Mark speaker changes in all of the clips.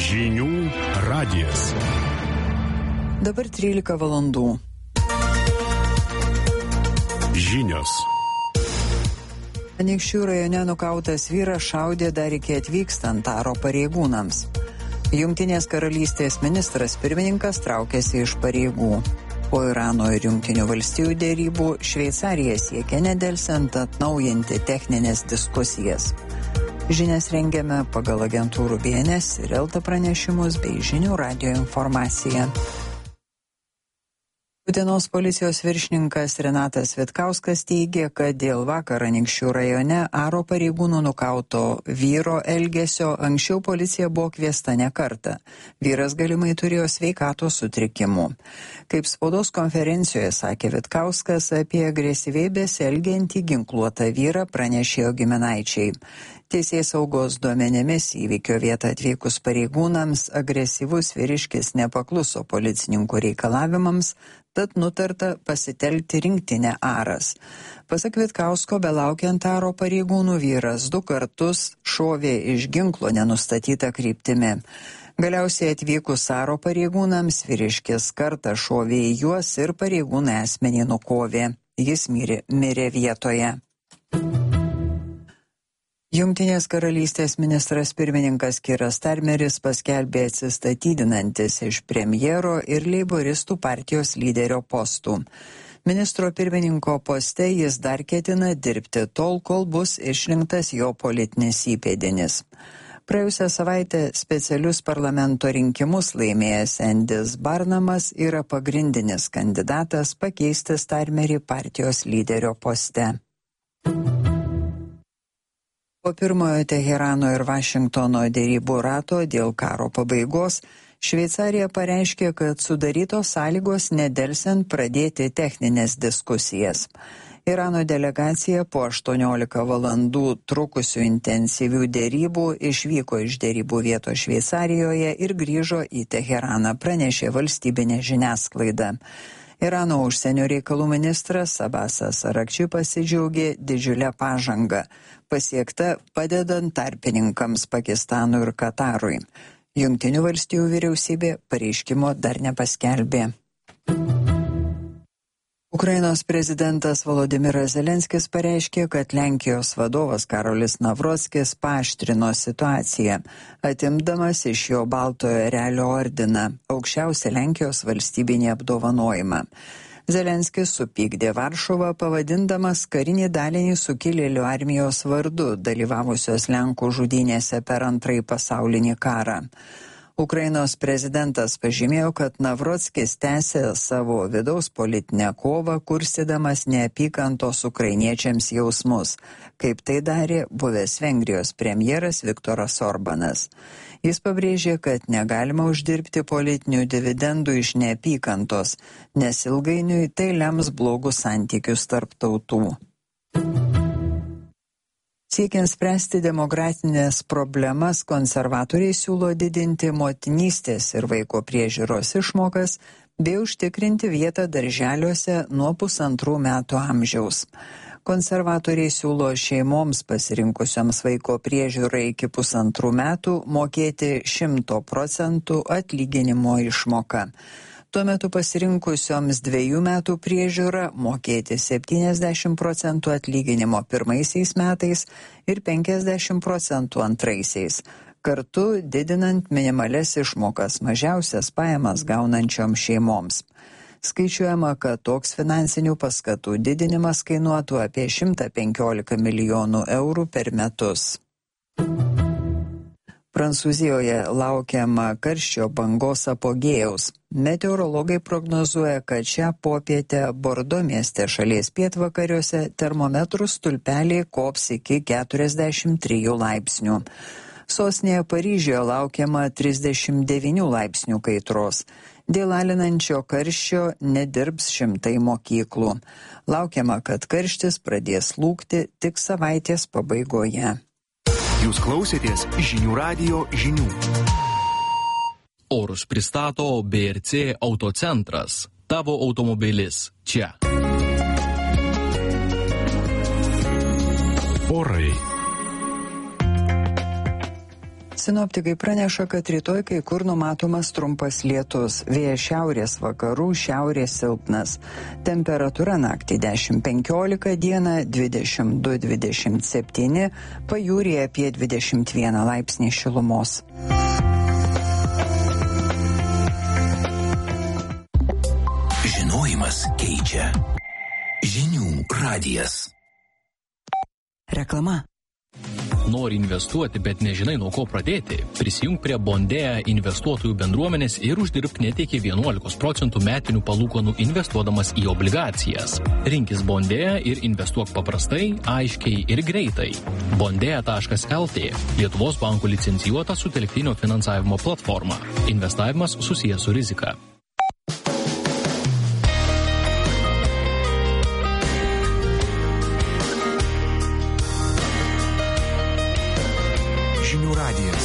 Speaker 1: Žinių radijas.
Speaker 2: Dabar 13 valandų.
Speaker 1: Žinios.
Speaker 2: Anykščių rajone nukautas vyras šaudė dar iki atvykstant aro pareigūnams. Jungtinės karalystės ministras pirmininkas traukėsi iš pareigų. Po Irano ir Jungtinių valstijų derybų Šveicarija siekia nedelsiant atnaujinti techninės diskusijas. Žinias rengiame pagal agentūrų BNS ir Elta pranešimus bei Žinių radijo informaciją. Utenos policijos viršininkas Renatas Vitkauskas teigė, kad dėl vakar Anykščių rajone aro pareigūnų nukauto vyro elgesio anksčiau policija buvo kviesta ne kartą. Vyras galimai turėjo sveikatos sutrikimų. Kaip spaudos konferencijoje sakė Vitkauskas, apie agresyviai besielgiantį ginkluotą vyrą pranešėjo giminaičiai. Teisėsaugos duomenimis įvykio vietą atvykus pareigūnams agresyvus vyriškis nepakluso policininkų reikalavimams, tad nutarta pasitelkti rinktinę aras. Pasak Vitkausko, belaukiant aro pareigūnų vyras 2 kartus šovė iš ginklo nenustatytą kryptimi. Galiausiai atvykus aro pareigūnams vyriškis kartą šovė į juos ir pareigūnai asmenį nukovė. Jis mirė vietoje. Jungtinės karalystės ministras pirmininkas Kiras Starmeris paskelbė atsistatydinantis iš premjero ir leiboristų partijos lyderio postų. Ministro pirmininko poste jis dar ketina dirbti tol, kol bus išrinktas jo politinis įpėdinis. Praėjusią savaitę specialius parlamento rinkimus laimėjęs Endis Barnamas yra pagrindinis kandidatas pakeisti Starmerį partijos lyderio poste. Po pirmojo Teherano ir Vašingtono derybų rato dėl karo pabaigos, Šveicarija pareiškė, kad sudarytos sąlygos nedelsiant pradėti techninės diskusijas. Irano delegacija po 18 valandų trukusių intensyvių derybų išvyko iš derybų vietos Šveicarijoje ir grįžo į Teheraną, pranešė valstybinė žiniasklaida. Irano užsienio reikalų ministras Abasas Arakči pasidžiaugė didžiulę pažangą, pasiekta padedant tarpininkams Pakistanui ir Katarui. Jungtinių valstijų vyriausybė pareiškimo dar nepaskelbė. Ukrainos prezidentas Volodymyras Zelenskis pareiškė, kad Lenkijos vadovas Karolis Navrockis paaštrino situaciją, atimdamas iš jo Baltojo Erelio ordiną, aukščiausią Lenkijos valstybinį apdovanojimą. Zelenskis supykdė Varšuvą, pavadindamas karinį dalinį sukilėlių armijos vardu, dalyvavusios Lenkų žudynėse per Antrąjį pasaulinį karą. Ukrainos prezidentas pažymėjo, kad Navrockis tęsė savo vidaus politinę kovą, kurstydamas neapykantos ukrainiečiams jausmus, kaip tai darė buvęs Vengrijos premjeras Viktoras Orbanas. Jis pabrėžė, kad negalima uždirbti politinių dividendų iš neapykantos, nes ilgainiui tai lems blogus santykius tarp tautų. Siekiant spręsti demografinės problemas, konservatoriai siūlo didinti motinystės ir vaiko priežiūros išmokas bei užtikrinti vietą darželiuose nuo 1,5 metų amžiaus. Konservatoriai siūlo šeimoms pasirinkusioms vaiko priežiūrą iki 1,5 metų mokėti 100% atlyginimo išmoką. Tuo metu pasirinkusioms 2 metų priežiūrą mokėti 70% atlyginimo pirmaisiais metais ir 50% antraisiais, kartu didinant minimales išmokas mažiausias pajamas gaunančioms šeimoms. Skaičiuojama, kad toks finansinių paskatų didinimas kainuotų apie 115 milijonų eurų per metus. Prancūzijoje laukiama karščio bangos apogėjaus. Meteorologai prognozuoja, kad šią popietę Bordo mieste šalies pietvakariuose termometrų stulpeliai kops iki 43 laipsnių. Sostinėje Paryžiuje laukiama 39 laipsnių kaitros. Dėl alinančio karščio nedirbs 100 mokyklų. Laukiama, kad karštis pradės slūgti tik savaitės pabaigoje.
Speaker 1: Jūs klausėtės Žinių radijo žinių.
Speaker 3: Orus pristato BRC Autocentras. Tavo automobilis čia.
Speaker 1: Orai.
Speaker 2: Sinoptikai praneša, kad rytoj kai kur numatomas trumpas lietus, vėjas šiaurės vakarų, šiaurės silpnas. Temperatūra naktį 10-15, dieną 22-27, pajūryje apie 21 laipsnį šilumos.
Speaker 1: Žinojimas keičia. Žinių radijas.
Speaker 2: Reklama.
Speaker 3: Nori investuoti, bet nežinai nuo ko pradėti? Prisijunk prie Bondea investuotojų bendruomenės ir uždirbk net iki 11% metinių palūkanų investuodamas į obligacijas. Rinkis Bondea ir investuok paprastai, aiškiai ir greitai. Bondea.lt – Lietuvos bankų licencijuota sutelktinio finansavimo platforma. Investavimas susijęs su rizika.
Speaker 1: Žinių radijas.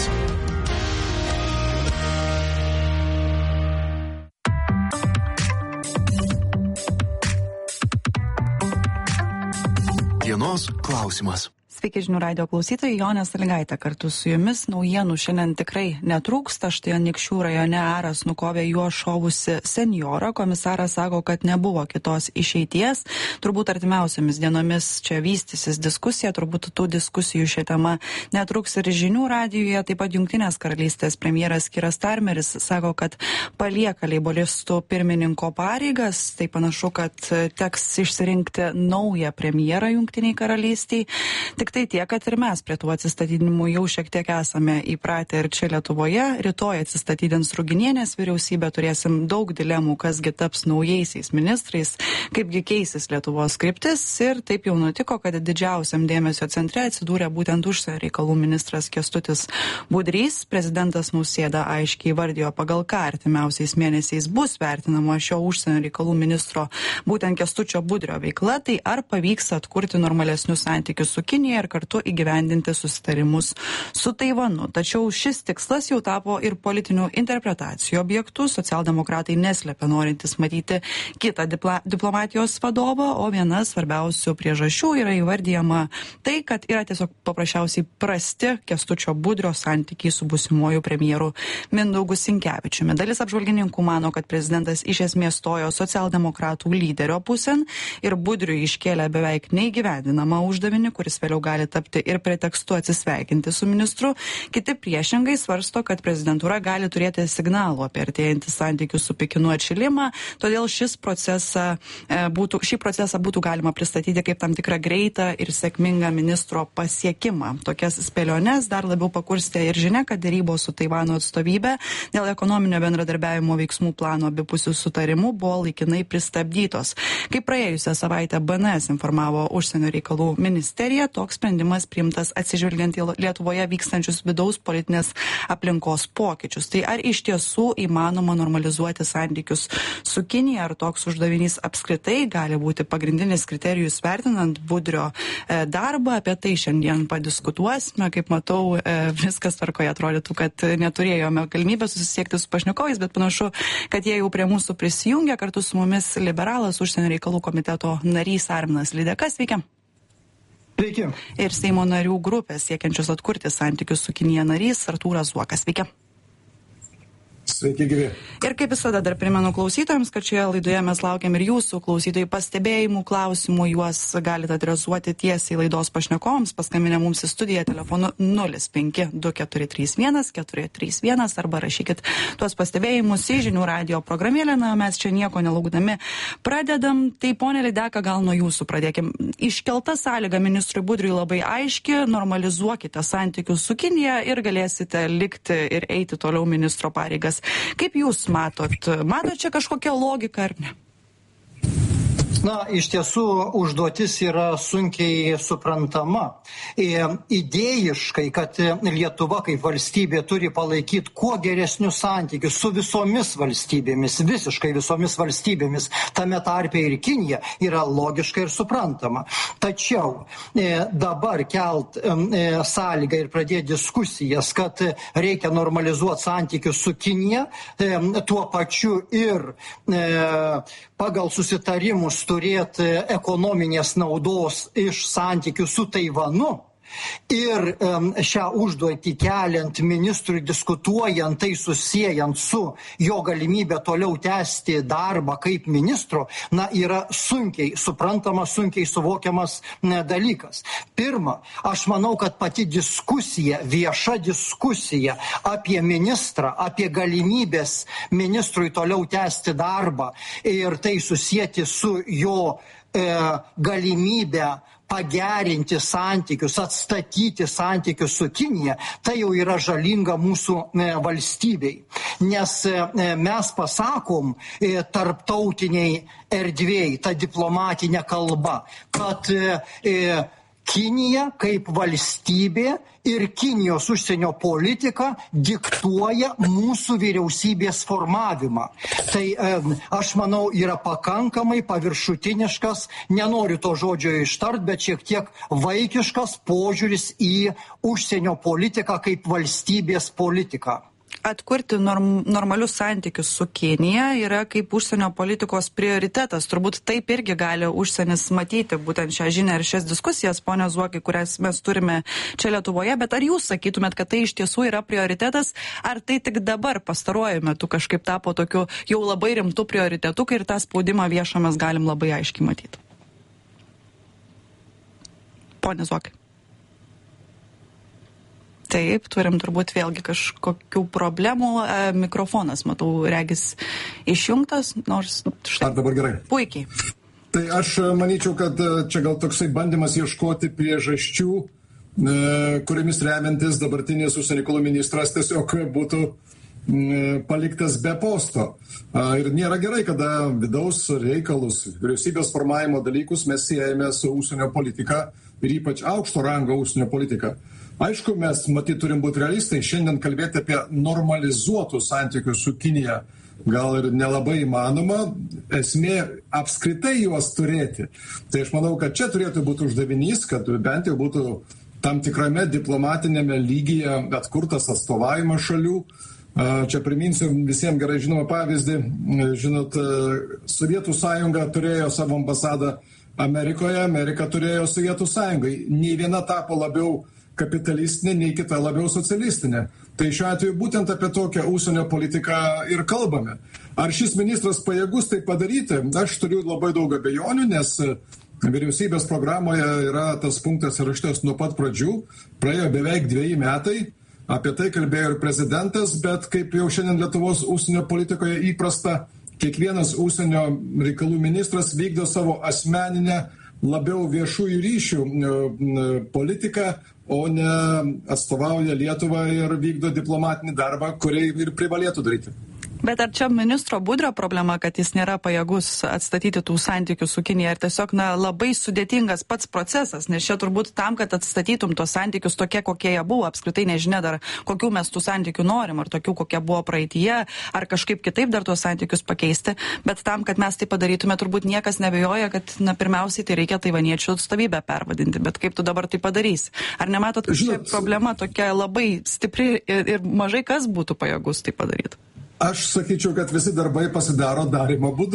Speaker 1: Dienos klausimas.
Speaker 4: Sveiki žinių radijo klausytojai, Jonė Sąlygaitė kartu su jumis. Naujienų šiandien tikrai netrūksta. Štai Anykščių rajone aras nukovė juo šovusi senjorą. Komisaras sako, kad nebuvo kitos išeities. Turbūt artimiausiamis dienomis čia vystysis diskusija. Turbūt tų diskusijų šią temą netruks ir žinių radijuje. Taip pat Jungtinės karalystės premjeras Kiras Starmeris sako, kad palieka leiboristų pirmininko pareigas. Tai panašu, kad teks išsirinkti naują premjerą Jungtiniai karalystiai. Tik tai tiek, kad ir mes prie tų atsistatydinimų jau šiek tiek esame įpratę ir čia Lietuvoje. Rytoj atsistatydins Ruginienės vyriausybė, turėsim daug dilemų, kasgi taps naujaisiais ministrais, kaipgi keisis Lietuvos kryptis. Ir taip jau nutiko, kad didžiausiam dėmesio centre atsidūrė būtent užsienio reikalų ministras Kęstutis Budrys. Prezidentas Nausėda aiškiai įvardijo, pagal ką artimiausiais mėnesiais bus vertinama šio užsienio reikalų ministro būtent Kęstučio Budrio veikla, tai ar pavyks atkurti normalesnius santykius su Kinija ir kartu įgyvendinti susitarimus su Taivanu. Tačiau šis tikslas jau tapo ir politinių interpretacijų objektų. Socialdemokratai neslepia norintis matyti kitą diplomatijos vadovą, o viena svarbiausių priežasčių yra įvardyjama tai, kad yra tiesiog paprasčiausiai prasti Kęstučio Budrio santykiai su būsimuoju premjeru Mindaugu Sinkevičiumi. Dalis apžvalgininkų mano, kad prezidentas iš esmės stojo socialdemokratų lyderio pusėn ir Budriui iškėlė beveik neįgyvendinamą uždavinį, kuris vėliau gali tapti ir pretekstu atsisveikinti su ministru. Kiti priešingai svarsto, kad prezidentūra gali turėti signalų apie artėjantį santykių su Pekinu atšilimą, todėl šį procesą būtų galima pristatyti kaip tam tikrą greitą ir sėkmingą ministro pasiekimą. Tokias spėliones dar labiau pakurstė ir žinia, kad dėrybos su Taivano atstovybė dėl ekonominio bendradarbiavimo veiksmų plano abipusių sutarimų buvo laikinai pristabdytos. Kaip praėjusią savaitę BNS informavo užsienio reikalų ministerija, toks sprendimas priimtas atsižvelgiant į Lietuvoje vykstančius vidaus politinės aplinkos pokyčius. Tai ar iš tiesų įmanoma normalizuoti santykius su Kinija, ar toks uždavinys apskritai gali būti pagrindinis kriterijus vertinant Budrio darbą? Apie tai šiandien padiskutuosime. Kaip matau, viskas tvarkoje, atrodytų, kad neturėjome galimybę susisiekti su pašnekovais, bet panašu, kad jie jau prie mūsų prisijungia. Kartu su mumis liberalas užsienio reikalų komiteto narys Arminas Lydeka. Sveiki.
Speaker 5: Sveiki.
Speaker 4: Ir Seimo narių grupės siekiančios atkurti santykius su Kinija narys Artūras Zuokas. Sveiki.
Speaker 5: Sveiki, gyvi.
Speaker 4: Ir kaip visada dar primenu klausytojams, kad šioje laidoje mes laukiam ir jūsų klausytojų pastebėjimų, klausimų, juos galite adresuoti tiesiai laidos pašnekovams, paskambinę mums į studiją telefonu 052431 arba rašykit tuos pastebėjimus į žinių radijo programėlę. Na, mes čia nieko nelaukdami pradedam. Tai ponė Lydeka, gal nuo jūsų pradėkim. Iškelta sąlyga ministrui Budriui labai aiški, normalizuokite santykius su Kinija ir galėsite likti ir eiti toliau ministro pareigas. Kaip jūs matot čia kažkokią logiką ar ne?
Speaker 5: Na, iš tiesų užduotis yra sunkiai suprantama. Idėjiškai, kad Lietuva kaip valstybė turi palaikyti kuo geresnius santykius su visomis valstybėmis, visiškai visomis valstybėmis, tame tarpe ir Kinija, yra logiška ir suprantama. Tačiau dabar kelt sąlygą ir pradėti diskusijas, kad reikia normalizuoti santykius su Kinija, tuo pačiu ir pagal susitarimus turėti ekonominės naudos iš santykių su Taivanu, Ir šią užduotį keliant ministrui, diskutuojant, tai susijęjant su jo galimybė toliau tęsti darbą kaip ministro, yra sunkiai suprantamas, sunkiai suvokiamas dalykas. Pirma, aš manau, kad pati diskusija, vieša diskusija apie ministrą, apie galimybės ministrui toliau tęsti darbą ir tai susijęti su jo galimybę pagerinti santykius, atstatyti santykius su Kinija, tai jau yra žalinga mūsų valstybei. Nes mes pasakom tarptautiniai erdvėjai, ta diplomatinė kalba, kad Kinija kaip valstybė ir Kinijos užsienio politika diktuoja mūsų vyriausybės formavimą. Tai aš manau yra pakankamai paviršutiniškas, nenoriu to žodžio ištart, bet šiek tiek vaikiškas požiūris į užsienio politiką kaip valstybės politiką.
Speaker 4: Atkurti normalius santykius su Kinija yra kaip užsienio politikos prioritetas. Turbūt taip irgi gali užsienis matyti būtent šią žinią ir šias diskusijas, pone Zuokai, kurias mes turime čia Lietuvoje. Bet ar jūs sakytumėt, kad tai iš tiesų yra prioritetas, ar tai tik dabar pastaruoju metu kažkaip tapo tokiu jau labai rimtu prioritetu, kai ir tą spaudimą viešą mes galim labai aiškiai matyti? Pone Zuokai. Taip, turim turbūt vėlgi kažkokių problemų. Mikrofonas, matau, regis išjungtas, nors štai.
Speaker 6: Ar dabar gerai?
Speaker 4: Puikiai.
Speaker 6: Tai aš manyčiau, kad čia gal toksai bandymas ieškoti priežasčių, kuriamis remiantis dabartinis užsienio reikalų ministras tiesiog būtų paliktas be posto. Ir nėra gerai, kada vidaus reikalus, vyriausybės formavimo dalykus mes siejame su užsienio politika ir ypač aukšto rango užsienio politika. Aišku, mes matyt turim būti realistai, šiandien kalbėti apie normalizuotus santykius su Kinija gal ir nelabai įmanoma, esmė apskritai juos turėti. Tai aš manau, kad čia turėtų būti uždavinys, kad bent jau būtų tam tikrame diplomatinėme lygyje atkurtas atstovavimas šalių. Čia priminsiu visiems gerai žinomą pavyzdį. Žinot, Sovietų sąjunga turėjo savo ambasadą Amerikoje, Amerika turėjo Sovietų sąjungai. Nei viena tapo labiau kapitalistinė, nei kita labiau socialistinė. Tai šiuo atveju būtent apie tokią užsienio politiką ir kalbame. Ar šis ministras pajėgus tai padaryti? Aš turiu labai daug abejonių, nes vyriausybės programoje yra tas punktas įrašytas nuo pat pradžių. Praėjo beveik 2 metai, apie tai kalbėjo ir prezidentas, bet kaip jau šiandien Lietuvos užsienio politikoje įprasta, kiekvienas užsienio reikalų ministras vykdo savo asmeninę labiau viešųjų ryšių politiką, o ne atstovauja Lietuvą ir vykdo diplomatinį darbą, kurį ir privalėtų daryti.
Speaker 4: Bet ar čia ministro Budrio problema, kad jis nėra pajėgus atstatyti tų santykių su Kinija, ir tiesiog labai sudėtingas pats procesas, nes čia turbūt tam, kad atstatytum tos santykius tokie, kokie jie buvo, apskritai nežinia dar, kokių mes tų santykių norim, ar tokių, kokie buvo praeityje, ar kažkaip kitaip dar tos santykius pakeisti, bet tam, kad mes tai padarytume, turbūt niekas nebejoja, kad pirmiausiai tai reikia taivaniečių atstovybę pervadinti, bet kaip tu dabar tai padarysi? Ar nematot, kad čia problema tokia labai stipri ir mažai kas būtų pajėgus tai padaryti?
Speaker 6: Aš sakyčiau, kad visi darbai pasidaro darimo būdu.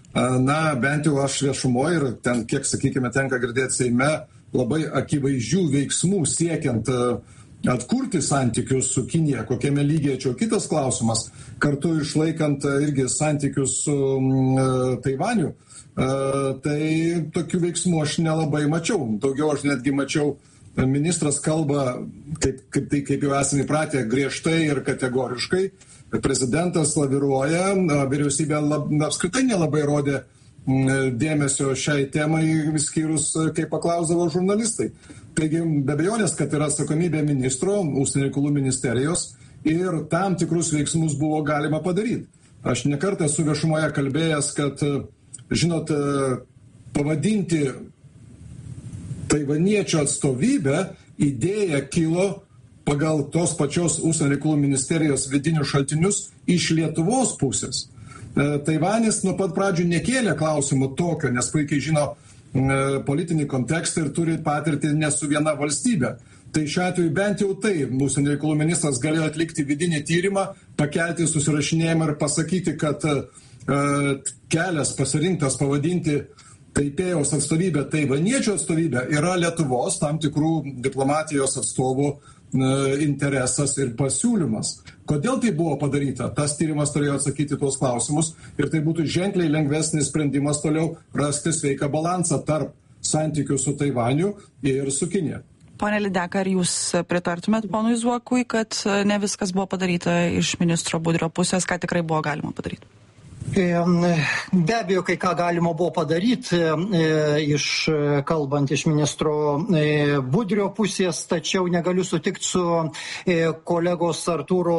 Speaker 6: Bent jau aš viešumoje ir ten, kiek, sakykime, tenka girdėti Seime, labai akivaizdžių veiksmų siekiant atkurti santykius su Kinija, kokiame lygyje čia kitas klausimas, kartu išlaikant irgi santykius su Taivaniu. Tai tokių veiksmų aš nelabai mačiau. Daugiau aš netgi mačiau, ministras kalba, kaip jau esame įpratę, griežtai ir kategoriškai. Prezidentas laviruoja, vyriausybė apskritai nelabai rodė dėmesio šiai temai, skyrus, kaip paklausdavo žurnalistai. Taigi, be abejonės, kad yra atsakomybė ministro, užsienio reikalų ministerijos ir tam tikrus veiksmus buvo galima padaryti. Aš nekartą esu viešumoje kalbėjęs, kad, žinot, pavadinti taivaniečio atstovybę idėja kilo pagal tos pačios užsienio reikalų ministerijos vidinius šaltinius iš Lietuvos pusės. Taivanis nuo pat pradžių nekėlė klausimų tokio, nes puikiai žino politinį kontekstą ir turi patirtį ne su viena valstybė. Tai šiuo atveju bent jau tai užsienio reikalų ministras galėjo atlikti vidinį tyrimą, pakelti susirašinėjimą ir pasakyti, kad kelias pasirinktas pavadinti Taipėjaus atstovybė, taivaniečių atstovybė yra Lietuvos tam tikrų diplomatijos atstovų interesas ir pasiūlymas. Kodėl tai buvo padaryta? Tas tyrimas turėjo atsakyti tuos klausimus ir tai būtų ženkliai lengvesnis sprendimas toliau rasti sveiką balansą tarp santykių su Taivaniu ir su Kinija.
Speaker 4: Pone Lydeka, ar jūs pritartumėt ponui Zuokui, kad ne viskas buvo padaryta iš ministro Budrio pusės, ką tikrai buvo galima padaryti?
Speaker 5: Be abejo, kai ką galima buvo padaryti, kalbant iš ministro Budrio pusės, tačiau negaliu sutikti su kolegos Artūro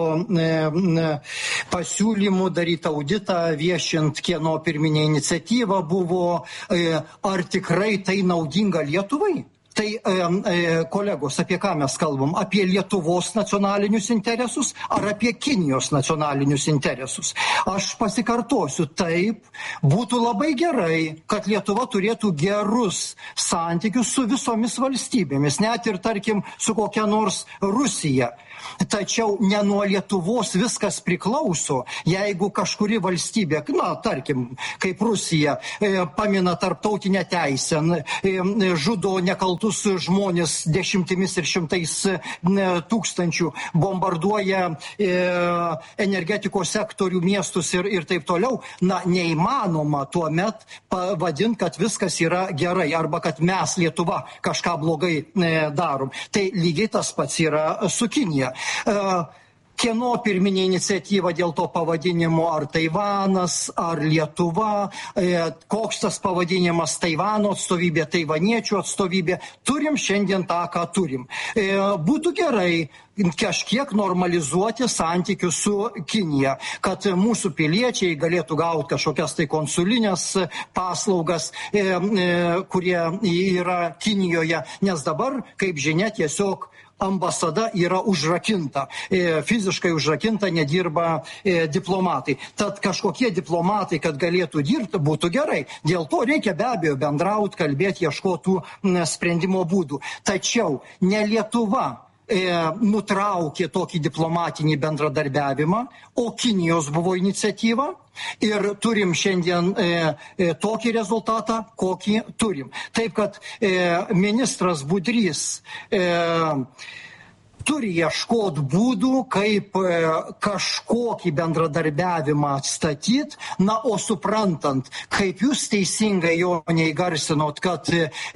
Speaker 5: pasiūlymu daryti auditą, viešint, kieno pirminė iniciatyva buvo, ar tikrai tai naudinga Lietuvai. Tai, kolegos, apie ką mes kalbam? Apie Lietuvos nacionalinius interesus ar apie Kinijos nacionalinius interesus? Aš pasikartosiu, taip, būtų labai gerai, kad Lietuva turėtų gerus santykius su visomis valstybėmis, net ir, tarkim, su kokia nors Rusija. Tačiau ne nuo Lietuvos viskas priklauso, jeigu kažkuri valstybė, tarkim, kaip Rusija, pamina tarptautinę teisę, žudo nekaltus žmonės dešimtimis ir šimtais tūkstančių, bombarduoja energetikos sektorių, miestus ir taip toliau, neįmanoma tuomet vadinti, kad viskas yra gerai arba kad mes, Lietuva, kažką blogai darom. Tai lygiai tas pats yra su Kinija. Kieno pirminė iniciatyva dėl to pavadinimo, ar Taivanas, ar Lietuva, koks tas pavadinimas, Taivano atstovybė, taivaniečių atstovybė, turim šiandien tą, ką turim. Būtų gerai kažkiek normalizuoti santykius su Kinija, kad mūsų piliečiai galėtų gauti kažkokias tai konsulinės paslaugas, kurie yra Kinijoje, nes dabar, kaip žinia, tiesiog ambasada yra užrakinta, fiziškai užrakinta, nedirba diplomatai. Tad kažkokie diplomatai, kad galėtų dirbti, būtų gerai. Dėl to reikia be abejo bendrauti, kalbėti, ieškotų sprendimo būdų. Tačiau ne Lietuva nutraukė tokį diplomatinį bendradarbiavimą, o Kinijos buvo iniciatyva. Ir turim šiandien tokį rezultatą, kokį turim. Taip, kad ministras Budrys turi ieškoti būdų, kaip kažkokį bendradarbiavimą atstatyti, o suprantant, kaip jūs teisingai jo neįgarsinot, kad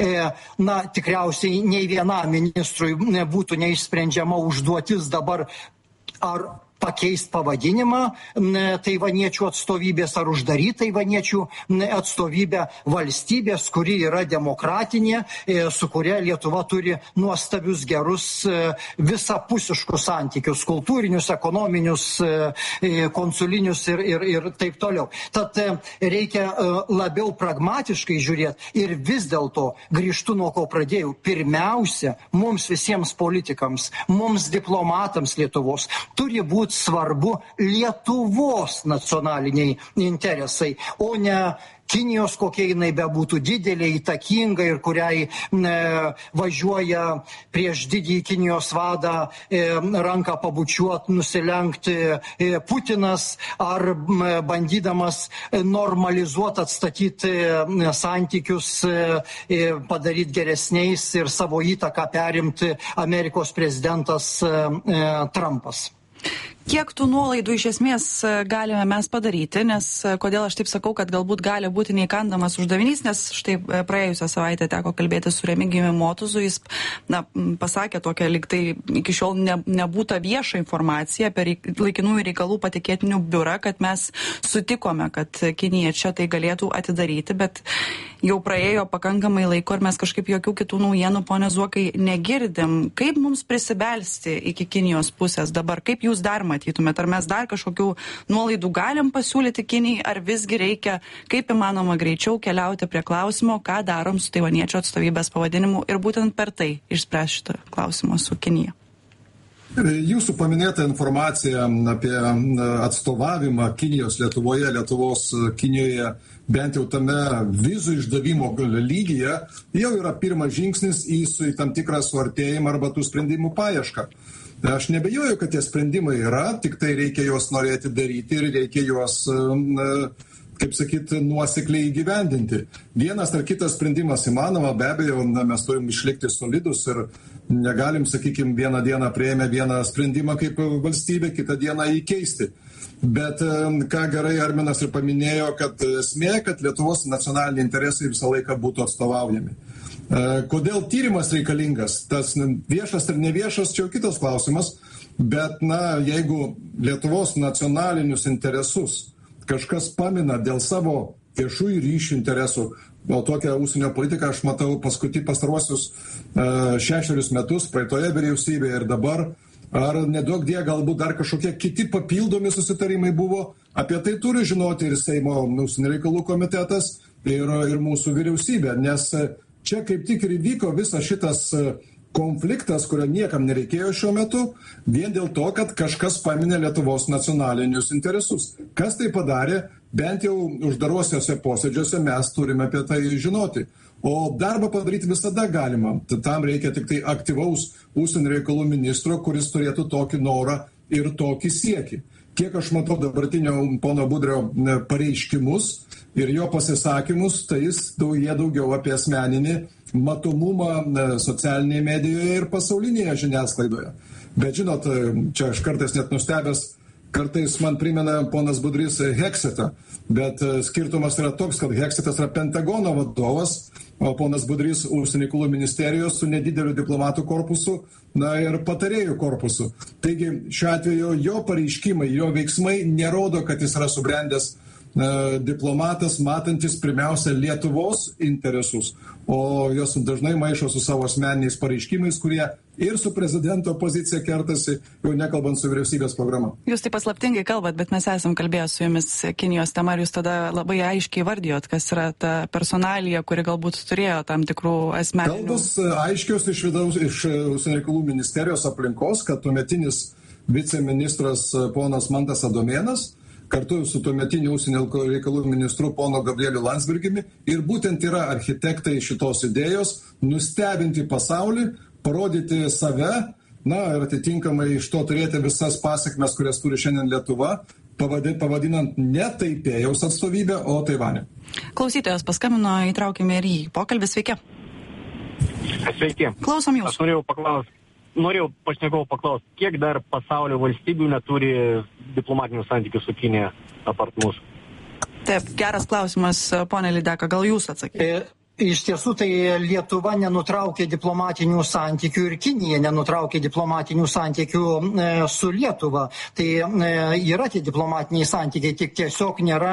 Speaker 5: tikriausiai nei vienam ministrui būtų neišsprendžiama užduotis dabar ar pakeisti pavadinimą taivaniečių atstovybės ar uždaryti taivaniečių atstovybę valstybės, kuri yra demokratinė, su kuria Lietuva turi nuostabius gerus visapusiškus santykius, kultūrinius, ekonominius, konsulinius ir taip toliau. Tad reikia labiau pragmatiškai žiūrėti ir vis dėlto grįžtu nuo ko pradėjau. Pirmiausia, mums visiems politikams, mums diplomatams Lietuvos turi būti svarbu Lietuvos nacionaliniai interesai, o ne Kinijos, kokia jinai bebūtų didelė, įtakinga ir kuriai važiuoja prieš didįjį Kinijos vadą ranką pabučiuoti, nusilenkti Putinas ar bandydamas normalizuoti, atstatyti santykius, padaryti geresniais ir savo įtaką perimti Amerikos prezidentas Trumpas.
Speaker 4: Kiek tų nuolaidų iš esmės galime mes padaryti, nes kodėl aš taip sakau, kad galbūt gali būti neįkandamas uždavinys, nes štai praėjusią savaitę teko kalbėti su Remigijumi Motuzu, jis pasakė tokią lyg tai iki šiol nebūta viešą informaciją apie laikinųjų reikalų patikėtinių biurą, kad mes sutikome, kad Kinija čia tai galėtų atidaryti, bet jau praėjo pakankamai laiko ir mes kažkaip jokių kitų naujienų, pone Zuokai, negirdim. Kaip mums prisibelsti iki Kinijos pusės dabar? Kaip jūs dar matytumėt? Ar mes dar kažkokių nuolaidų galim pasiūlyti Kinijai, ar visgi reikia kaip įmanoma greičiau keliauti prie klausimo, ką darom su taivaniečių atstovybės pavadinimu ir būtent per tai išspręs šitą klausimą su Kinija?
Speaker 6: Jūsų paminėta informacija apie atstovavimą Kinijos Lietuvoje, Lietuvos Kinijoje, bent jau tame vizų išdavimo lygyje, jau yra pirmas žingsnis į tam tikrą suartėjimą arba tų sprendimų paiešką. Aš nebejoju, kad tie sprendimai yra, tik tai reikia juos norėti daryti ir reikia juos kaip sakyti, nuosekliai įgyvendinti. Vienas ar kitas sprendimas įmanoma, be abejo, mes turim išlikti solidus ir negalim, sakykime, vieną dieną priėmę vieną sprendimą kaip valstybė, kitą dieną jį keisti. Bet ką gerai Arminas ir paminėjo, kad esmė, kad Lietuvos nacionaliniai interesai visą laiką būtų atstovaujami. Kodėl tyrimas reikalingas? Tas viešas ir neviešas, čia jau kitas klausimas, bet, jeigu Lietuvos nacionalinius interesus kažkas pamina dėl savo viešųjų ryšių interesų, o tokią užsienio politiką aš matau pastaruosius 6 metus, praeitoje vyriausybėje ir dabar, ar nedaug die galbūt dar kažkokie kiti papildomi susitarimai buvo, apie tai turi žinoti ir Seimo užsienio reikalų komitetas ir mūsų vyriausybė, nes čia kaip tik ir įvyko visas šitas konfliktas, kurio niekam nereikėjo šiuo metu, vien dėl to, kad kažkas paminė Lietuvos nacionalinius interesus. Kas tai padarė, bent jau uždaruosiuose posėdžiuose mes turime apie tai žinoti. O darbą padaryti visada galima. Tam reikia tik tai aktyvaus užsienio reikalų ministro, kuris turėtų tokį norą ir tokį siekį. Kiek aš matau dabartinio pono Budrio pareiškimus ir jo pasisakymus, tai jie daugiau apie asmeninį matomumą socialinėje medijoje ir pasaulinėje žiniasklaidoje. Bet žinot, čia aš kartais net nustebęs, kartais man primena ponas Budrys Heksetą, bet skirtumas yra toks, kad Heksetas yra Pentagono vadovas, o ponas Budrys užsienio reikalų ministerijos su nedideliu diplomatų korpusu, ir patarėjų korpusu. Taigi šiuo atveju jo pareiškimai, jo veiksmai nerodo, kad jis yra subrendęs diplomatas, matantis pirmiausia Lietuvos interesus, o jos dažnai maišo su savo asmeniniais pareiškimais, kurie ir su prezidento pozicija kertasi, jau nekalbant su vyriausybės programa.
Speaker 4: Jūs taip paslaptingai kalbat, bet mes esam kalbėję su jumis Kinijos tema ir jūs tada labai aiškiai vardijot, kas yra ta personalija, kuri galbūt turėjo tam tikrų asmeninių.
Speaker 6: Kalbos aiškios iš užsienio reikalų ministerijos aplinkos, kad tuometinis viceministras ponas Mantas Adomėnas kartu su tuometiniu užsienio reikalų ministru pono Gabrieliu Landsbergimi ir būtent yra architektai šitos idėjos nustebinti pasaulį, parodyti save, ir atitinkamai iš to turėti visas pasekmes, kurias turi šiandien Lietuva, pavadinant ne Taipėjaus atstovybę, o Taivanį.
Speaker 4: Klausytojas paskambino, įtraukime ir jį. Pokalbis, sveiki.
Speaker 7: Sveiki.
Speaker 4: Klausom jūs.
Speaker 7: Aš norėjau pašnekovų paklausti, kiek dar pasaulio valstybių neturi diplomatinių santykių su Kinija apart mūsų?
Speaker 4: Taip, geras klausimas, ponė Lydeka, gal jūs atsakysite?
Speaker 5: Iš tiesų, tai Lietuva nenutraukė diplomatinių santykių ir Kinija nenutraukė diplomatinių santykių su Lietuva. Tai yra tie diplomatiniai santykiai, tik tiesiog nėra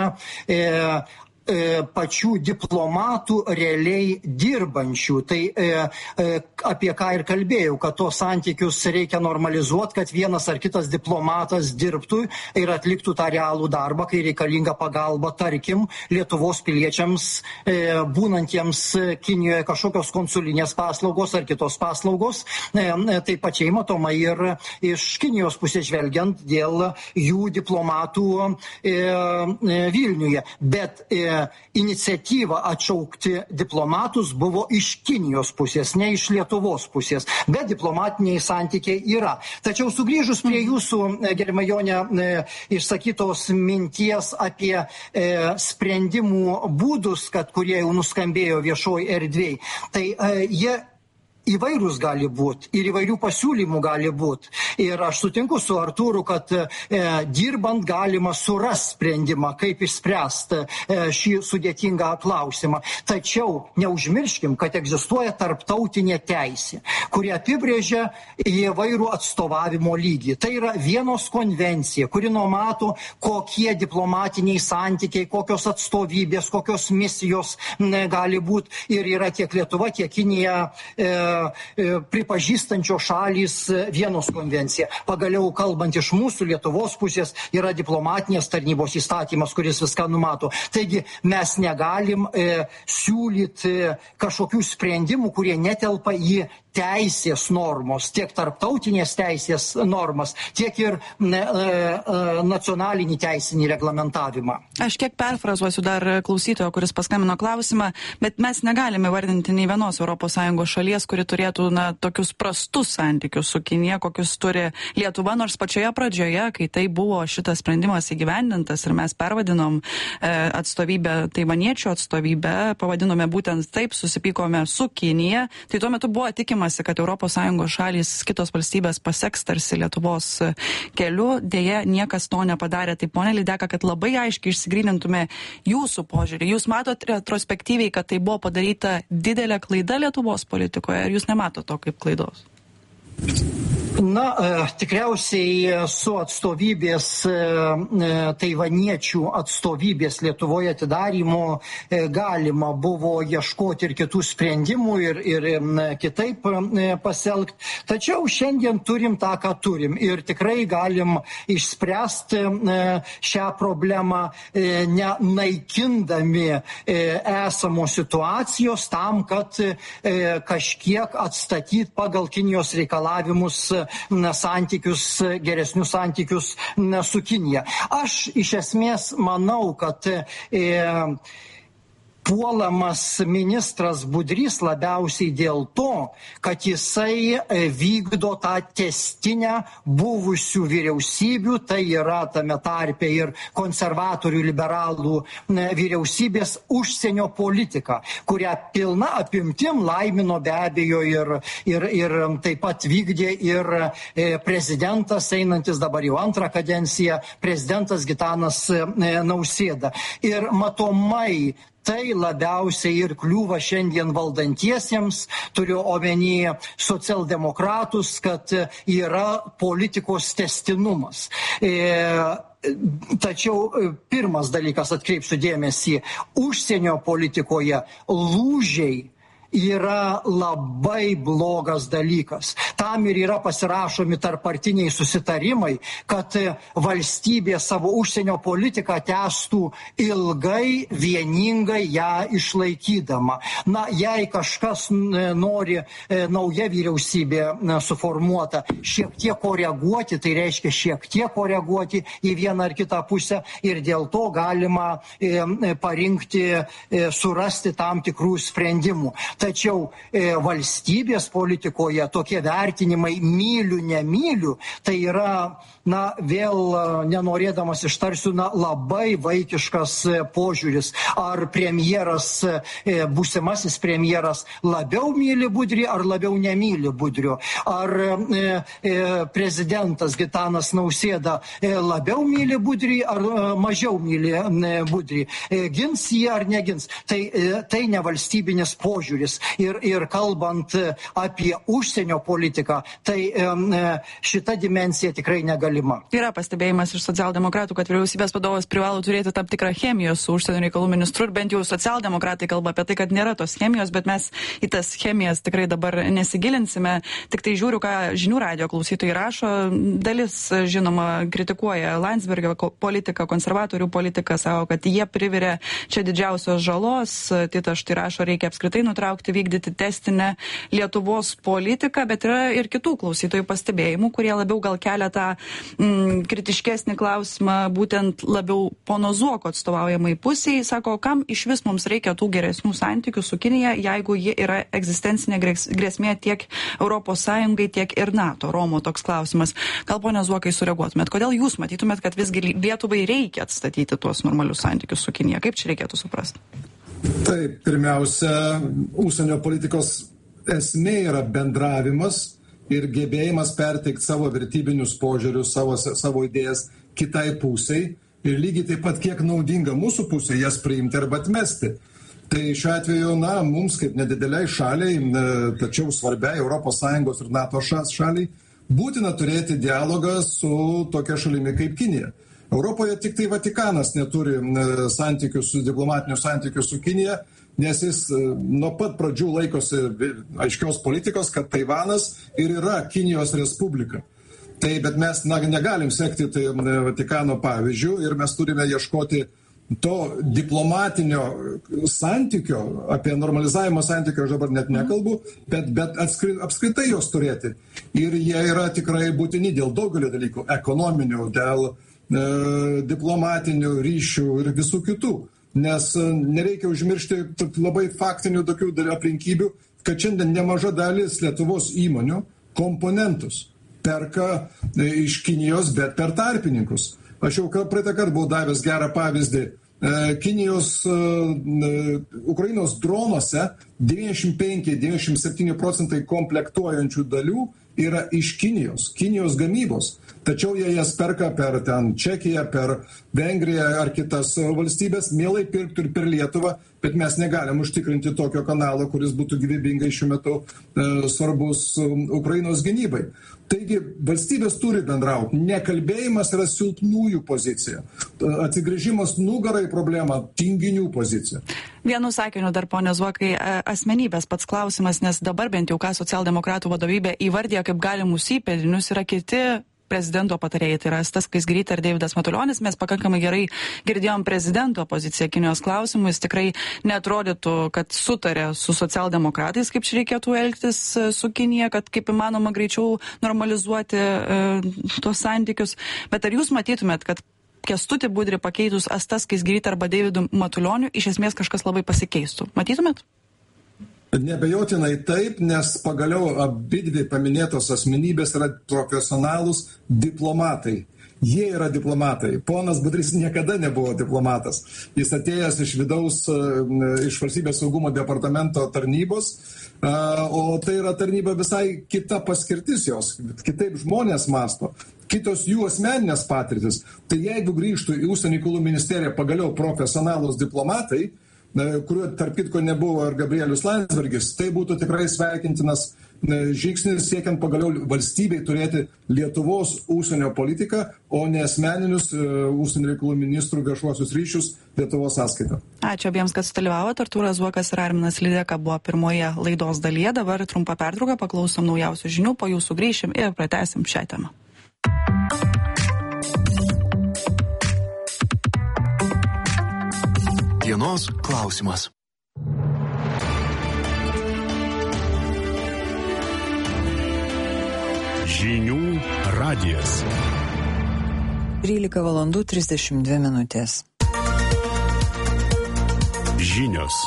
Speaker 5: pačių diplomatų realiai dirbančių. Tai apie ką ir kalbėjau, kad tos santykius reikia normalizuoti, kad vienas ar kitas diplomatas dirbtų ir atliktų tą realų darbą, kai reikalinga pagalba, tarkim, Lietuvos piliečiams būnantiems Kinijoje kažkokios konsulinės paslaugos ar kitos paslaugos. Tai pačiai matoma ir iš Kinijos pusės žvelgiant dėl jų diplomatų Vilniuje. Bet iniciatyva atšaukti diplomatus buvo iš Kinijos pusės, ne iš Lietuvos pusės. Bet diplomatiniai santykiai yra. Tačiau sugrįžus prie jūsų, gerbiama Jonė, išsakytos minties apie sprendimų būdus, kurie jau nuskambėjo viešoj erdvėj, tai jie įvairūs gali būti ir įvairių pasiūlymų gali būti. Ir aš sutinku su Artūru, kad dirbant galima surasti sprendimą, kaip išspręsti šį sudėtingą klausimą. Tačiau neužmirškim, kad egzistuoja tarptautinė teisė, kuri apibrėžia įvairų atstovavimo lygį. Tai yra Vienos konvencija, kuri numato, kokie diplomatiniai santykiai, kokios atstovybės, kokios misijos gali būti. Ir yra tiek Lietuva, tiek Kinija pripažįstančio šalys Vienos konvenciją. Pagaliau, kalbant iš mūsų Lietuvos pusės, yra diplomatinės tarnybos įstatymas, kuris viską numato. Taigi mes negalim siūlyti kažkokių sprendimų, kurie netelpa į teisės normos, tiek tarptautinės teisės normas, tiek ir nacionalinį teisinį reglamentavimą.
Speaker 4: Aš kiek perfrazuosiu dar klausytojo, kuris paskambino klausimą, bet mes negalime vardinti nei vienos ES šalies, kuri turėtų tokius prastus santykius su Kinija, kokius turi Lietuva, nors pačioje pradžioje, kai tai buvo šitas sprendimas įgyvendintas ir mes pervadinom atstovybę, taivaniečių atstovybę, pavadinome būtent taip, susipykome su Kinija, tai tuo metu buvo tikimasi, kad ES šalys, kitos valstybės paseks tarsi Lietuvos keliu, dėja niekas to nepadarė. Tai pone Lydeka, kad labai aiškiai išsigrynintume jūsų požiūrį. Jūs matot retrospektyviai, kad tai buvo padaryta didelė klaida Lietuvos politikoje, ar jūs nematot to kaip klaidos?
Speaker 5: Tikriausiai su atstovybės, taivaniečių atstovybės Lietuvoje atidarymo galima buvo ieškoti ir kitų sprendimų ir kitaip pasielgti. Tačiau šiandien turim tą, ką turim ir tikrai galim išspręsti šią problemą, nenaikindami esamos situacijos tam, kad kažkiek atstatyti pagal Kinijos reikalavimus santykius, geresnius santykius su Kinija. Aš iš esmės manau, kad puolamas ministras Budrys labiausiai dėl to, kad jisai vykdo tą tęstinę buvusių vyriausybių, tai yra tame tarpe ir konservatorių liberalų vyriausybės užsienio politiką, kurią pilna apimtim laimino be abejo ir taip pat vykdė ir prezidentas, einantis dabar jau antrą kadenciją, prezidentas Gitanas Nausėda. Ir matomai tai labiausiai ir kliūva šiandien valdantiesiems, turiu omeny socialdemokratus, kad yra politikos tęstinumas. Tačiau pirmas dalykas, atkreipsiu dėmesį, užsienio politikoje lūžiai yra labai blogas dalykas. Tam ir yra pasirašomi tarppartiniai susitarimai, kad valstybė savo užsienio politiką tęstų ilgai, vieningai ją išlaikydama. Jei kažkas nori nauja vyriausybė suformuota šiek tiek koreguoti, tai reiškia šiek tiek koreguoti į vieną ar kitą pusę ir dėl to galima parinkti, surasti tam tikrų sprendimų. Tačiau valstybės politikoje tokie vertinimai myliu, nemyliu, tai yra, vėl nenorėdamas ištarsiu, labai vaikiškas požiūris. Ar premjeras, būsimasis premjeras labiau myli Budrį, ar labiau nemyli Budrio? Ar prezidentas Gitanas Nausėda labiau myli Budrį, ar mažiau myli Budrį? Gins jį ar negins? Tai ne valstybinis požiūris. Ir kalbant apie užsienio politiką, tai šita dimensija tikrai negalima.
Speaker 4: Yra pastebėjimas iš socialdemokratų, kad vyriausybės vadovas privalo turėti tam tikrą chemijos su užsienio reikalų ministru, ir bent jau socialdemokratai kalba apie tai, kad nėra tos chemijos, bet mes į tas chemijas tikrai dabar nesigilinsime. Tik tai žiūriu, ką žinių radijo klausytojai rašo. Dalis, žinoma, kritikuoja Landsbergio politiką, konservatorių politiką, savo, kad jie privirė čia didžiausios žalos. Titas štai rašo, reikia apskritai nutraukti vykdyti testinę Lietuvos politiką, bet yra ir kitų klausytojų pastebėjimų, kurie labiau gal kelia tą kritiškesnį klausimą, būtent labiau pono Zuoko atstovaujamai pusiai. Sako, kam iš vis mums reikia tų geresnių santykių su Kinija, jeigu ji yra egzistencinė grėsmė tiek ES, tiek ir NATO. Romo toks klausimas. Gal, pone Zuokai, sureaguotumėt? Kodėl jūs matytumėt, kad visgi Lietuvai reikia atstatyti tuos normalius santykius su Kinija? Kaip čia reikėtų suprasti?
Speaker 6: Taip, pirmiausia, užsienio politikos esmė yra bendravimas ir gebėjimas perteikti savo vertybinius požiūrius, savo idėjas kitai pusiai ir lygiai taip pat kiek naudinga mūsų pusė jas priimti arba atmesti. Tai šiuo atveju, mums kaip nedideliai šaliai, tačiau svarbiai ES ir NATO šaliai, būtina turėti dialogą su tokia šalimi kaip Kinija. Europoje tik tai Vatikanas neturi diplomatinių santykių su Kinija, nes jis nuo pat pradžių laikosi aiškios politikos, kad Taivanas ir yra Kinijos respublika. Bet mes negalim sekti Vatikano pavyzdžių ir mes turime ieškoti to diplomatinio santykio, apie normalizavimo santykio aš dabar net nekalbu, bet apskritai jos turėti. Ir jie yra tikrai būtini dėl daugelio dalykų, ekonominių, dėl diplomatinių ryšių ir visų kitų. Nes nereikia užmiršti labai faktinių tokių aplinkybių, kad šiandien nemaža dalis Lietuvos įmonių komponentus perka iš Kinijos, bet per tarpininkus. Aš jau praeitą kartą buvau davęs gerą pavyzdį. Kinijos, Ukrainos dronuose 95-97% komplektuojančių dalių yra iš Kinijos gamybos. Tačiau jie jas perka per ten Čekiją, per Vengriją ar kitas valstybės, mielai pirktų ir per Lietuvą, bet mes negalim užtikrinti tokio kanalo, kuris būtų gyvybingai šiuo metu svarbus Ukrainos gynybai. Taigi valstybės turi bendrauti. Nekalbėjimas yra silpnųjų pozicija. Atsigręžimas nugarai į problemą tinginių pozicija.
Speaker 4: Vienu sakiniu dar, pone Zuokai, asmenybės pats klausimas, nes dabar bent jau ką socialdemokratų vadovybė įvardė kaip galimus įpėdinius, yra kiti prezidento patarėjai, tai yra Stasys Skaisgirytė ir Deividas Matulionis. Mes pakankamai gerai girdėjom prezidento poziciją Kinijos klausimų. Jis tikrai neatrodytų, kad sutarė su socialdemokratais, kaip čia reikėtų elgtis su Kinija, kad kaip įmanoma greičiau normalizuoti tuos santykius. Bet ar jūs matytumėt, kad Kęstutį Budrį pakeitus Stasį Skaisgirytę arba Deividu Matulioniu iš esmės kažkas labai pasikeistų? Matytumėt?
Speaker 6: Nebejotinai taip, nes pagaliau abidvi paminėtos asmenybės yra profesionalūs diplomatai. Jie yra diplomatai. Ponas Budrys niekada nebuvo diplomatas. Jis atėjęs iš vidaus, iš valstybės saugumo departamento tarnybos, o tai yra tarnyba visai kita paskirtis jos. Kitaip žmonės masto. Kitos jų asmeninės patirtis. Tai jeigu grįžtų į Užsienio reikalų ministeriją pagaliau profesionalūs diplomatai, kuriuo tarp kitko nebuvo ir Gabrielius Landsbergis, tai būtų tikrai sveikintinas žingsnis siekiant pagaliau valstybei turėti Lietuvos užsienio politiką, o ne asmeninius užsienio reikalų ministrų viešuosius ryšius Lietuvos sąskaitą.
Speaker 4: Ačiū abiems, kad sudalyvavote. Artūras Zuokas ir Arminas Lydeka buvo pirmoje laidos dalyje. Dabar trumpa pertrauka, paklausom naujausių žinių, po jų sugrįšim ir pratęsim šią temą.
Speaker 1: Dienos klausimas.
Speaker 8: Žinių radijas.
Speaker 2: 13:32.
Speaker 8: Žinios.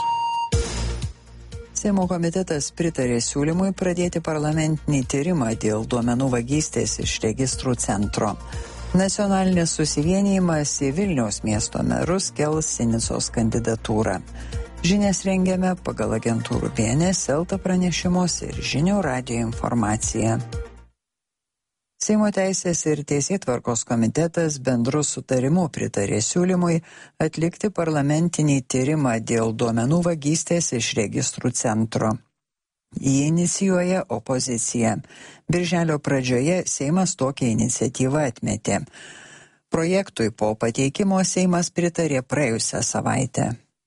Speaker 2: Seimo komitetas pritarė siūlymui pradėti parlamentinį tyrimą dėl duomenų vagystės iš registrų centro. Nacionalinis susivienijimas į Vilniaus miesto merus kels Sinicos kandidatūrą. Žinias rengiame pagal agentūrų BNS, Elta pranešimus ir Žinių radijo informaciją. Seimo teisės ir teisėtvarkos komitetas bendru sutarimu pritarė siūlymui atlikti parlamentinį tyrimą dėl duomenų vagystės iš registrų centro. Jį inicijuoja opozicija. Birželio pradžioje Seimas tokią iniciatyvą atmetė. Projektui po pateikimo Seimas pritarė praėjusią savaitę.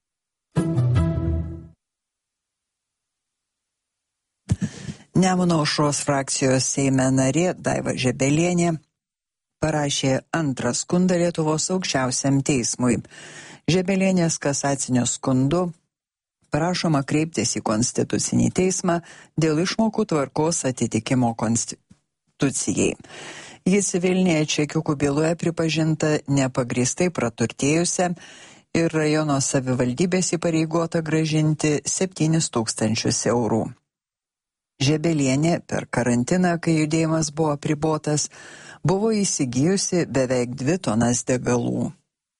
Speaker 2: Nemuno aušros frakcijos Seime narė Daiva Žebelienė parašė antrą skundą Lietuvos aukščiausiam teismui. Žebelienės kasaciniu skundu prašoma kreiptis į Konstitucinį teismą dėl išmokų tvarkos atitikimo Konstitucijai. Ji civilinėje čekiukų byloje pripažinta nepagrįstai praturtėjusią ir rajono savivaldybės įpareigota grąžinti 7 000 eurų. Žebelienė per karantiną, kai judėjimas buvo apribotas, buvo įsigijusi beveik 2 tonas degalų.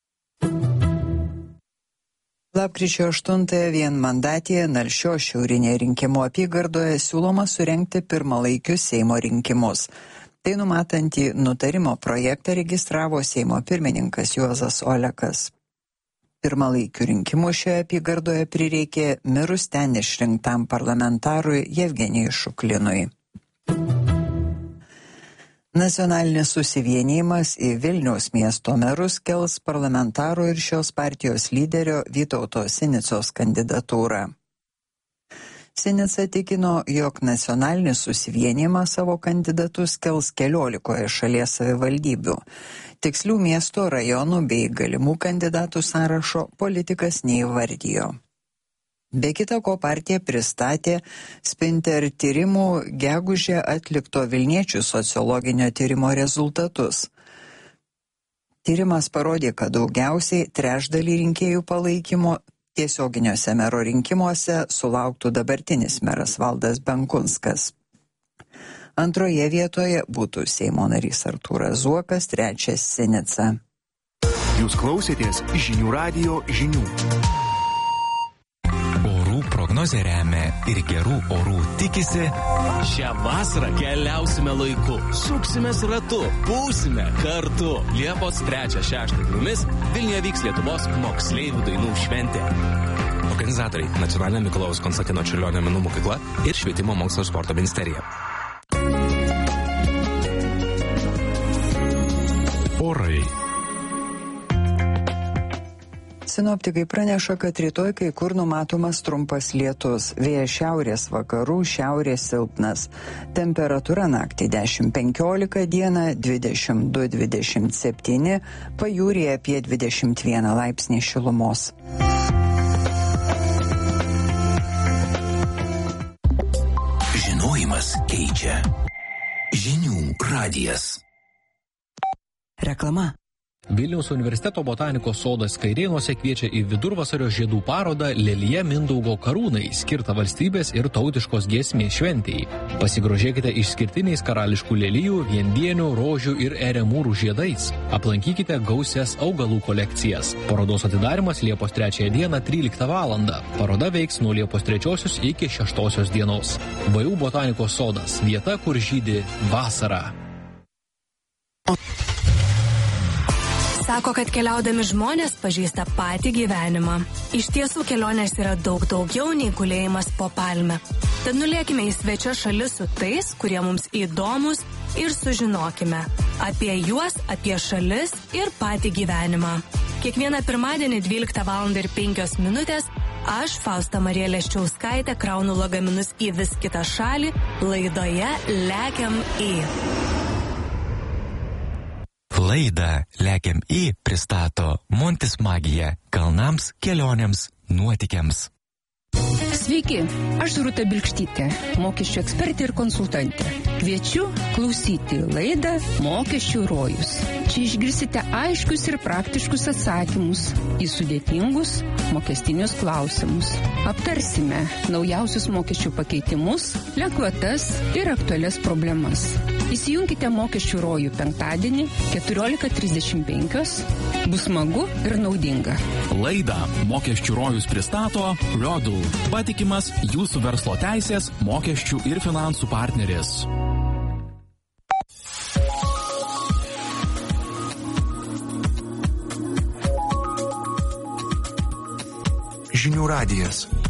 Speaker 2: Lapkričio 8 vienmandatėje Nalšios šiaurinėje rinkimų apygardoje siūloma surengti pirmalaikius Seimo rinkimus. Tai numatantį nutarimo projektą registravo Seimo pirmininkas Juozas Olekas. Pirmalaikių rinkimų šioje apygardoje prireikė mirus ten išrinktam parlamentarui Jevgenijui Šuklinui. Nacionalinis susivienijimas į Vilniaus miesto merus kels parlamentaro ir šios partijos lyderio Vytauto Sinicos kandidatūrą. Sinica tikino, jog nacionalinis susivienijimas savo kandidatus kels 14 šalies savivaldybių. Tikslių miesto, rajonų bei galimų kandidatų sąrašo politikas neįvardijo. Be kita ko, partija pristatė Spinter tyrimų gegužę atlikto Vilniečių sociologinio tyrimo rezultatus. Tyrimas parodė, kad daugiausiai trečdalį rinkėjų palaikymo tiesioginiuose mero rinkimuose sulauktų dabartinis meras Valdas Benkunskas. Antroje vietoje būtų Seimo narys Artūras Zuokas, trečias Sinica.
Speaker 1: Jūs klausėtės Žinių radijo žinių.
Speaker 9: Orų prognozė remia ir gerų orų tikisi.
Speaker 10: Šią vasarą keliausime laiku, suksimės ratu, būsime kartu. Liepos 3-6 dienomis Vilniuje vyks Lietuvos moksleivių dainų šventė.
Speaker 9: Organizatoriai – Nacionalinė Mikalojaus Konstantino Čiurlionio menų mokykla ir Švietimo mokslo ir sporto ministerija.
Speaker 8: Orai.
Speaker 2: Sinoptikai praneša, kad rytoj kai kur numatomas trumpas lietus. Vėjas šiaurės vakarų, šiaurės silpnas. Temperatūra naktį 10-15, dieną 22-27, pajūryje apie 21 laipsnį šilumos.
Speaker 9: Žinojimas keičia. Žinių radijas.
Speaker 2: Reklama.
Speaker 3: Vilniaus universiteto botanikos sodas Kairėnuose kviečia į vidurvasario žiedų parodą Lelija Mindaugo karūnai, skirtą valstybės ir tautiškos giesmės šventei. Pasigrožėkite išskirtiniais karališkų lelijų, viendienių, rožių ir eremūrų žiedais. Aplankykite gausias augalų kolekcijas. Parodos atidarymas Liepos 3 dieną 13 valandą. Paroda veiks nuo Liepos 3 iki 6 dienos. VU botanikos sodas – vieta, kur žydi vasara.
Speaker 11: Sako, kad keliaudami žmonės pažįsta patį gyvenimą. Iš tiesų kelionės yra daug daugiau nei gulėjimas po palme. Tad nulėkime į svečias šalis su tais, kurie mums įdomus ir sužinokime apie juos, apie šalis ir patį gyvenimą. Kiekvieną pirmadienį 12:05 aš, Fausta Marija Leščiauskaitė, kraunu lagaminus į vis kitą šalį laidoje Lekiam į.
Speaker 9: Laidą Lekiam į pristato Montis Magija kalnams, kelionėms, nuotykiams.
Speaker 12: Sveiki, aš Rūta Bilkštytė, mokesčių ekspertė ir konsultantė. Kviečiu klausyti laidą Mokesčių rojus. Čia išgirsite aiškius ir praktiškus atsakymus į sudėtingus mokestinius klausimus. Aptarsime naujausius mokesčių pakeitimus, lengvatas ir aktualias problemas. Įsijunkite Mokesčių rojų penktadienį 14:35. Bus smagu ir naudinga.
Speaker 13: Laidą Mokesčių rojus pristato Rodul, patikimas jūsų verslo teisės, mokesčių ir finansų partneris.
Speaker 1: Žinių radijas.